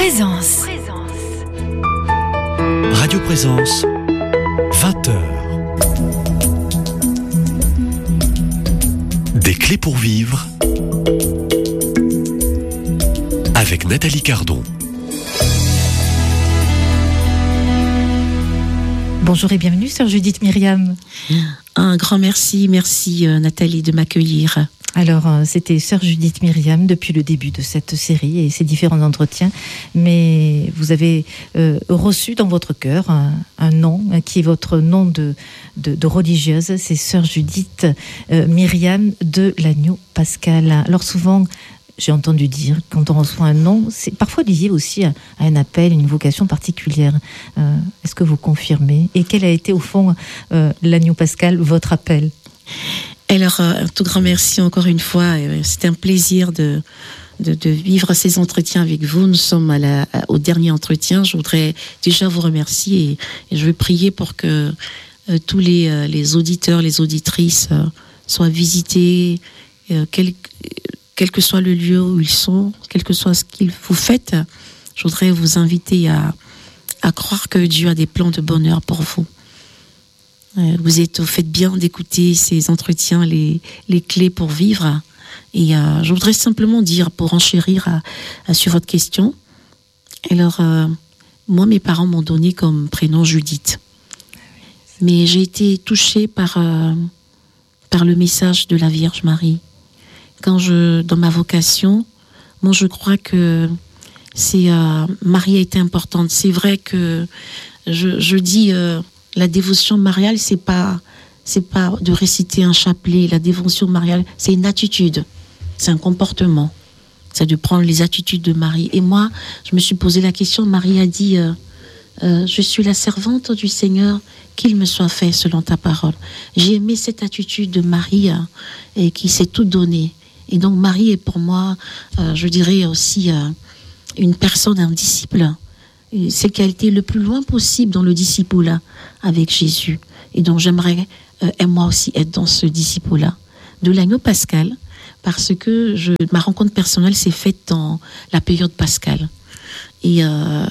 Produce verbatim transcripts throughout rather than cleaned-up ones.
Présence. Radio Présence, vingt heures. Des clés pour vivre avec Nathalie Cardon. Bonjour et bienvenue, sœur Judith Myriam. Un grand merci, merci euh, Nathalie de m'accueillir. Alors, euh, c'était sœur Judith Myriam depuis le début de cette série et ces différents entretiens, mais vous avez euh, reçu dans votre cœur un, un nom qui est votre nom de, de, de religieuse, c'est sœur Judith euh, Myriam de l'Agneau Pascal. Alors souvent, j'ai entendu dire, quand on reçoit un nom, c'est parfois lié aussi à, à un appel, une vocation particulière. Euh, est-ce que vous confirmez ? Et quel a été au fond, euh, l'Agneau Pascal, votre appel ? Alors, un tout grand merci encore une fois. C'est un plaisir de, de, de vivre ces entretiens avec vous. Nous sommes à la, au dernier entretien. Je voudrais déjà vous remercier et, et je vais prier pour que euh, tous les, euh, les auditeurs, les auditrices euh, soient visités, euh, quel, quel que soit le lieu où ils sont, quel que soit ce qu'ils vous faites. Je voudrais vous inviter à, à croire que Dieu a des plans de bonheur pour vous. Vous êtes, vous faites bien d'écouter ces entretiens, les, les clés pour vivre. Et euh, je voudrais simplement dire, pour enchérir à, à, sur votre question, alors, euh, moi, mes parents m'ont donné comme prénom Judith. Mais j'ai été touchée par, euh, par le message de la Vierge Marie. Quand je, dans ma vocation, moi, je crois que c'est, euh, Marie a été importante. C'est vrai que je, je dis... Euh, La dévotion mariale, c'est pas, c'est pas de réciter un chapelet. La dévotion mariale, c'est une attitude, c'est un comportement. C'est de prendre les attitudes de Marie. Et moi, je me suis posé la question. Marie a dit euh, euh, je suis la servante du Seigneur, qu'il me soit fait selon ta parole. J'ai aimé cette attitude de Marie euh, et qui s'est tout donnée. Et donc Marie est pour moi, euh, je dirais aussi euh, une personne, un disciple. C'est qu'elle a été le plus loin possible dans le disciple-là avec Jésus. Et donc j'aimerais, euh, et moi aussi, être dans ce disciple-là de l'Agneau Pascal, parce que je, ma rencontre personnelle s'est faite dans la période pascale. Et euh,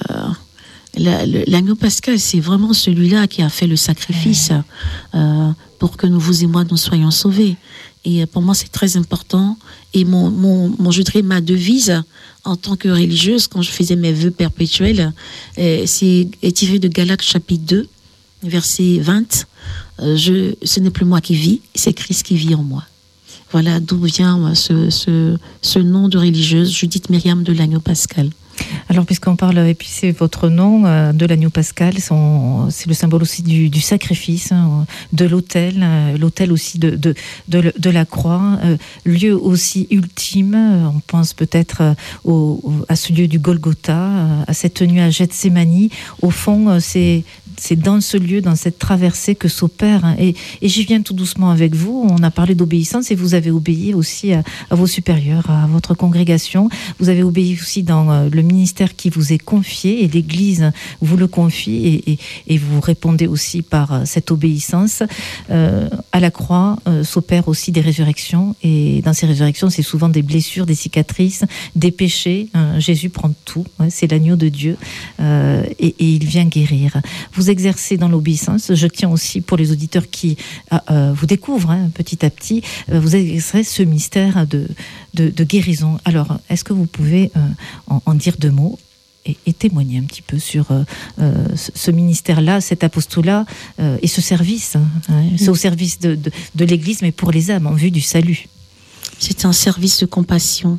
la, le, l'Agneau Pascal, c'est vraiment celui-là qui a fait le sacrifice euh, pour que nous, vous et moi, nous soyons sauvés. Et pour moi, c'est très important. Et mon, mon, mon je dirais, ma devise en tant que religieuse, quand je faisais mes vœux perpétuels, euh, c'est est tiré de Galates chapitre deux, verset vingt. Euh, je, ce n'est plus moi qui vis, c'est Christ qui vit en moi. Voilà d'où vient ce, ce, ce nom de religieuse, Judith Myriam de l'Agneau Pascal. Alors, puisqu'on parle, et puis c'est votre nom, euh, de l'Agneau Pascal, son, c'est le symbole aussi du, du sacrifice, hein, de l'autel, euh, l'autel aussi de, de, de, de la croix, euh, lieu aussi ultime, euh, on pense peut-être euh, au, au, à ce lieu du Golgotha, euh, à cette nuit à Gethsémani. Au fond, euh, c'est c'est dans ce lieu, dans cette traversée que s'opère. Hein, et, et j'y viens tout doucement avec vous. On a parlé d'obéissance et vous avez obéi aussi à, à vos supérieurs, à votre congrégation. Vous avez obéi aussi dans euh, le ministère qui vous est confié et l'Église vous le confie et, et, et vous répondez aussi par euh, cette obéissance. Euh, à la croix euh, s'opèrent aussi des résurrections et dans ces résurrections, c'est souvent des blessures, des cicatrices, des péchés. Hein, Jésus prend tout. Ouais, c'est l'agneau de Dieu euh, et, et il vient guérir. Vous exercez dans l'obéissance. Je tiens aussi pour les auditeurs qui euh, vous découvrent hein, petit à petit, euh, vous exercez ce mystère de, de, de guérison. Alors, est-ce que vous pouvez euh, en, en dire deux mots et, et témoigner un petit peu sur euh, euh, ce, ce ministère-là, cet apostolat euh, et ce service hein, hein, c'est au service de, de, de l'Église, mais pour les âmes, en vue du salut. C'est un service de compassion.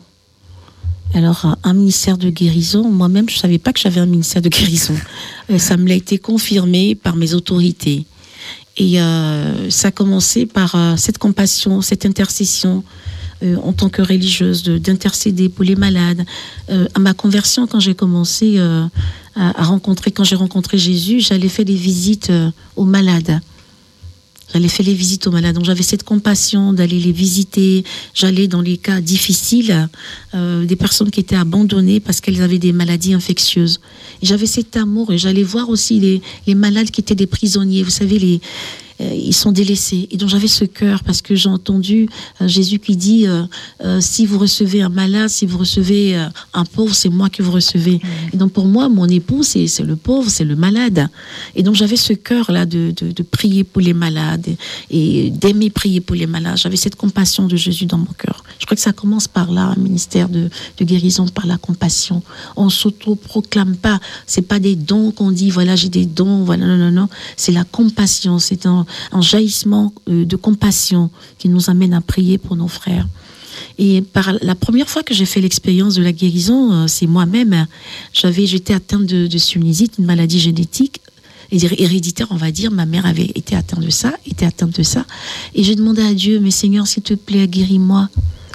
Alors, un ministère de guérison, moi-même, je ne savais pas que j'avais un ministère de guérison. Ça me l'a été confirmé par mes autorités. Et euh, ça a commencé par euh, cette compassion, cette intercession euh, en tant que religieuse, de, d'intercéder pour les malades. Euh, à ma conversion, quand j'ai commencé euh, à, à rencontrer, quand j'ai rencontré Jésus, j'allais faire des visites euh, aux malades. J'allais faire les visites aux malades. Donc j'avais cette compassion d'aller les visiter. J'allais dans les cas difficiles, euh, des personnes qui étaient abandonnées parce qu'elles avaient des maladies infectieuses. Et j'avais cet amour et j'allais voir aussi les, les malades qui étaient des prisonniers. Vous savez, les, euh, ils sont délaissés. Et donc j'avais ce cœur parce que j'ai entendu euh, Jésus qui dit euh, euh, si vous recevez un malade, si vous recevez euh, un pauvre, c'est moi que vous recevez. Mmh. Et donc pour moi, mon époux, c'est, c'est le pauvre, c'est le malade. Et donc j'avais ce cœur-là de, de, de prier pour les malades et, et d'aimer prier pour les malades. J'avais cette compassion de Jésus dans mon cœur. Je crois que ça commence par là, un ministère de, de guérison, par la compassion. On s'auto-proclame pas. C'est pas des dons qu'on dit, voilà, j'ai des dons, voilà, non, non, non. C'est la compassion. C'est un, un jaillissement de compassion qui nous amène à prier pour nos frères. Et par la première fois que j'ai fait l'expérience de la guérison, c'est moi-même. J'avais, j'étais atteinte de, de sinusite, une maladie génétique, héréditaire, on va dire. Ma mère avait été atteinte de ça, était atteinte de ça. Et j'ai demandé à Dieu, mais Seigneur, s'il te plaît, guéris-moi.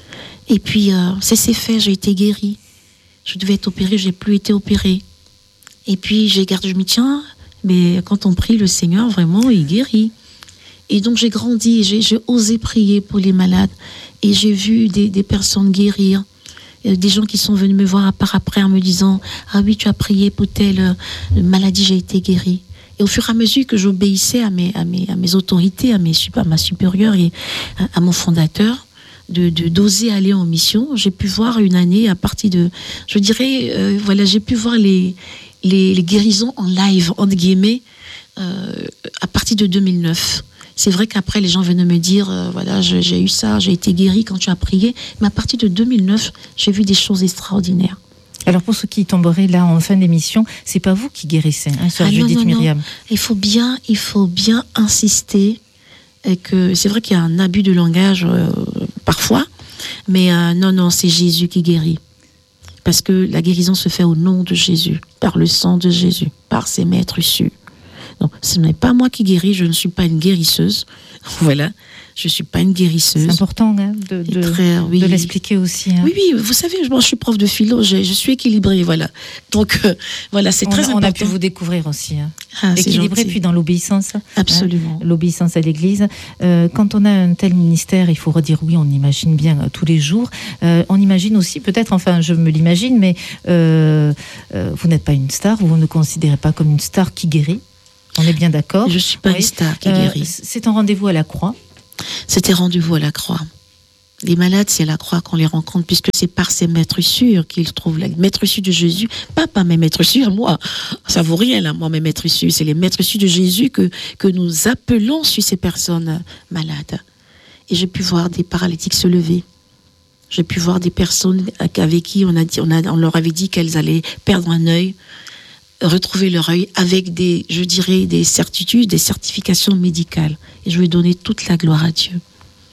Et puis, euh, c'est, c'est fait, j'ai été guérie. Je devais être opérée, j'ai plus été opérée. Et puis, j'ai gardé, je me dis, tiens, mais quand on prie le Seigneur, vraiment, il guérit. Et donc, j'ai grandi, j'ai, j'ai osé prier pour les malades. Et j'ai vu des, des personnes guérir. Des gens qui sont venus me voir par après en me disant, ah oui, tu as prié pour telle maladie, j'ai été guérie. Et au fur et à mesure que j'obéissais à mes, à mes, à mes autorités, à, mes, à ma supérieure et à, à mon fondateur, de, de d'oser aller en mission, j'ai pu voir une année à partir de, je dirais, euh, voilà, j'ai pu voir les, les, les guérisons en live, entre guillemets, euh, à partir de deux mille neuf. C'est vrai qu'après, les gens venaient me dire, euh, voilà, j'ai, j'ai eu ça, j'ai été guérie quand tu as prié. Mais à partir de deux mille neuf, j'ai vu des choses extraordinaires. Alors pour ceux qui tomberaient là en fin d'émission, c'est pas vous qui guérissez, hein, sœur ah, Judith non, non, Myriam. Non. Il faut bien, il faut bien insister. Et que c'est vrai qu'il y a un abus de langage euh, parfois, mais euh, non, non, c'est Jésus qui guérit. Parce que la guérison se fait au nom de Jésus, par le sang de Jésus, par ses maîtres issus. Donc, ce n'est pas moi qui guéris, je ne suis pas une guérisseuse. Voilà, je ne suis pas une guérisseuse. C'est important hein, de, de, très, oui. de l'expliquer aussi. Hein. Oui, oui, vous savez, moi, je suis prof de philo, je, je suis équilibrée, voilà. Donc, euh, voilà, c'est on, très on important. On a pu vous découvrir aussi. Hein. Ah, équilibrée, puis dans l'obéissance. Absolument. Hein, l'obéissance à l'Église. Euh, quand on a un tel ministère, il faut redire oui, on imagine bien euh, tous les jours. Euh, on imagine aussi, peut-être, enfin, je me l'imagine, mais euh, euh, vous n'êtes pas une star, vous ne considérez pas comme une star qui guérit. On est bien d'accord. Je ne suis pas oui. une star qui euh, guérit. C'est un rendez-vous à la croix. C'était rendez-vous à la croix. Les malades, c'est à la croix qu'on les rencontre, puisque c'est par ces maîtres sûrs qu'ils trouvent la maître issus de Jésus. Pas par mes maîtres sûrs, moi. Ça vaut rien, là, moi, mes maîtres issus. C'est les maîtres issus de Jésus que, que nous appelons sur ces personnes malades. Et j'ai pu voir des paralytiques se lever. J'ai pu voir des personnes avec qui on, a dit, on, a, on leur avait dit qu'elles allaient perdre un œil, retrouver leur œil avec des, je dirais, des certitudes, des certifications médicales. Et je vais donner toute la gloire à Dieu.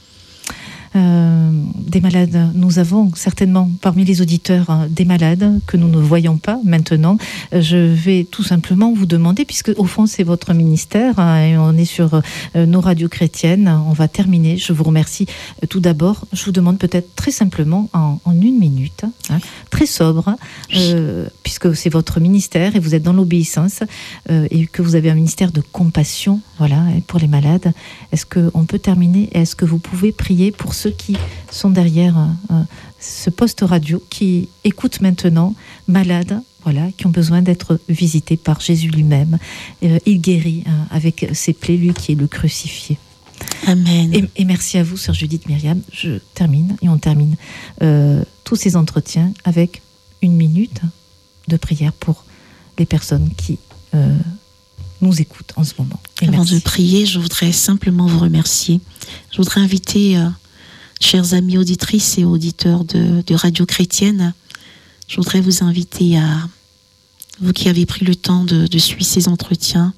Euh, des malades, nous avons certainement parmi les auditeurs euh, des malades que nous ne voyons pas maintenant. Euh, je vais tout simplement vous demander, puisque au fond c'est votre ministère hein, et on est sur euh, nos radios chrétiennes, on va terminer. Je vous remercie euh, tout d'abord. Je vous demande peut-être très simplement en, en une minute, hein, très sobre, euh, puisque c'est votre ministère et vous êtes dans l'obéissance euh, et que vous avez un ministère de compassion, voilà, pour les malades. Est-ce qu'on peut terminer? Est-ce que vous pouvez prier pour ceux qui sont derrière euh, ce poste radio, qui écoutent maintenant, malades, voilà, qui ont besoin d'être visités par Jésus lui-même. Euh, il guérit euh, avec ses plaies, lui qui est le crucifié. Amen. Et, et merci à vous, sœur Judith Myriam. Je termine, et on termine euh, tous ces entretiens avec une minute de prière pour les personnes qui euh, nous écoutent en ce moment. Et Avant merci. de prier, je voudrais simplement vous remercier. Je voudrais inviter... Euh, chers amis auditrices et auditeurs de, de Radio Chrétienne, je voudrais vous inviter à, vous qui avez pris le temps de, de suivre ces entretiens,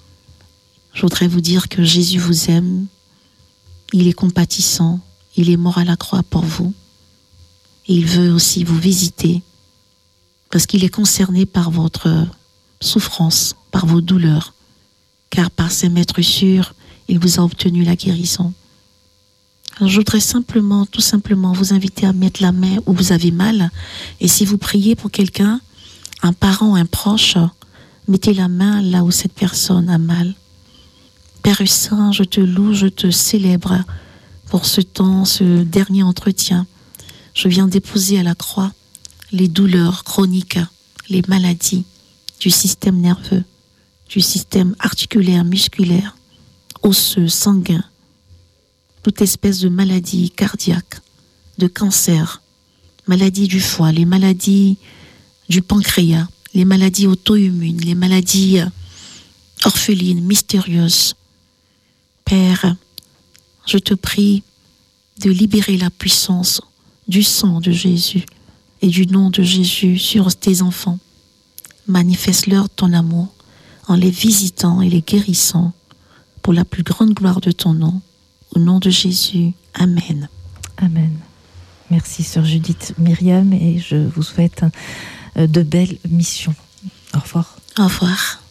je voudrais vous dire que Jésus vous aime, il est compatissant, il est mort à la croix pour vous, et il veut aussi vous visiter, parce qu'il est concerné par votre souffrance, par vos douleurs, car par ses maîtres sûrs, il vous a obtenu la guérison. Alors, je voudrais simplement, tout simplement, vous inviter à mettre la main où vous avez mal. Et si vous priez pour quelqu'un, un parent, un proche, mettez la main là où cette personne a mal. Père Saint, je te loue, je te célèbre pour ce temps, ce dernier entretien. Je viens déposer à la croix les douleurs chroniques, les maladies du système nerveux, du système articulaire, musculaire, osseux, sanguin, toute espèce de maladie cardiaque, de cancer, maladies du foie, les maladies du pancréas, les maladies auto-immunes, les maladies orphelines, mystérieuses. Père, je te prie de libérer la puissance du sang de Jésus et du nom de Jésus sur tes enfants. Manifeste-leur ton amour en les visitant et les guérissant pour la plus grande gloire de ton nom. Au nom de Jésus, Amen. Amen. Merci Sœur Judith Myriam et je vous souhaite de belles missions. Au revoir. Au revoir.